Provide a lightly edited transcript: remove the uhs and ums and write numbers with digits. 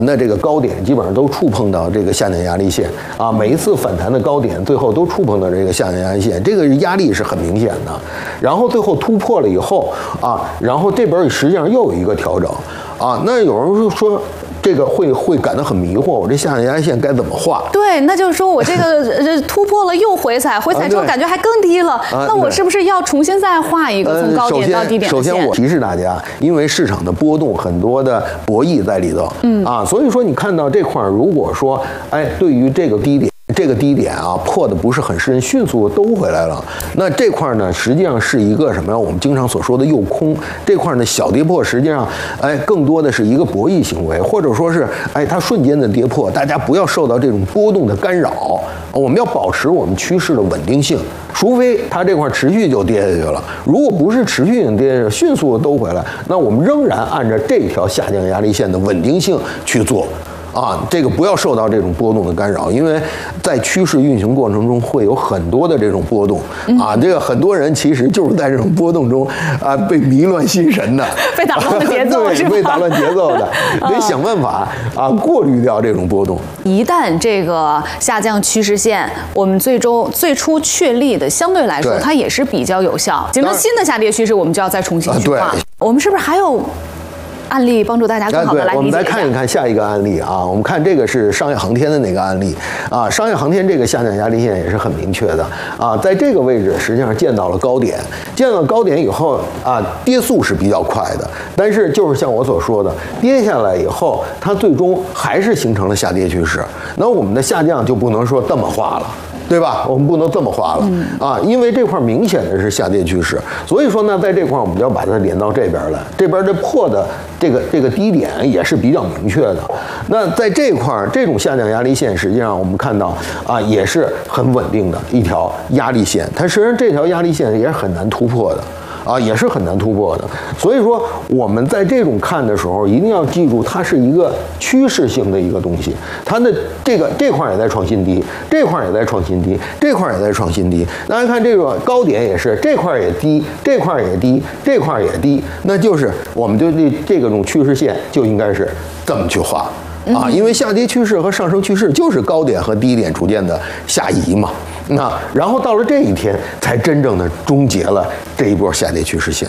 那这个高点基本上都触碰到这个下降压力线啊，每一次反弹的高点最后都触碰到这个下降压力线，这个压力是很明显的。然后最后突破了以后啊，然后这边实际上又有一个调整啊。那有人说这个会感到很迷惑，我这下降压力线该怎么画？ 对，那就是说我这个突破了又回踩，回踩之后感觉还更低了，那我是不是要重新再画一个从高点到低点的线？ 首先我提示大家，因为市场的波动很多的博弈在里头，所以说你看到这块，如果说对于这个低点啊破的不是很深，迅速兜回来了，那这块呢实际上是一个什么呀？我们经常所说的诱空，这块呢小跌破实际上更多的是一个博弈行为，或者说是它瞬间的跌破，大家不要受到这种波动的干扰，我们要保持我们趋势的稳定性，除非它这块持续就跌下去了，如果不是持续性跌下去，迅速的兜回来，那我们仍然按照这条下降压力线的稳定性去做。这个不要受到这种波动的干扰，因为在趋势运行过程中会有很多的这种波动这个很多人其实就是在这种波动中被迷乱心神的， 被打乱节奏对，被打乱节奏的，得想办法过滤掉这种波动。 一旦这个下降趋势线我们最初确立的，相对来说它也是比较有效，形成新的下跌趋势，我们就要再重新去画。我们是不是还有案例帮助大家更好的来理解一下？ 我们来看一看下一个案例啊。我们看这个是商业航天的那个案例啊。商业航天这个下降压力线也是很明确的啊，在这个位置实际上见到了高点，见到高点以后跌速是比较快的，但是就是像我所说的，跌下来以后，它最终还是形成了下跌趋势。那我们的下降就不能说这么画了，对吧？我们不能这么画了因为这块明显的是下跌趋势，所以说呢，在这块我们就要把它连到这边来，这边这破的这个低点也是比较明确的。那在这块这种下降压力线，实际上我们看到也是很稳定的一条压力线，它实际上这条压力线也是很难突破的。也是很难突破的。所以说我们在这种看的时候，一定要记住，它是一个趋势性的一个东西。它的这块也在创新低，这块也在创新低，这块也在创新低。大家看这个高点也是，这块也低，这块也低，这块也低，那就是我们对这种趋势线就应该是这么去画。因为下跌趋势和上升趋势就是高点和低点逐渐的下移嘛。然后到了这一天，才真正的终结了这一波下跌趋势线。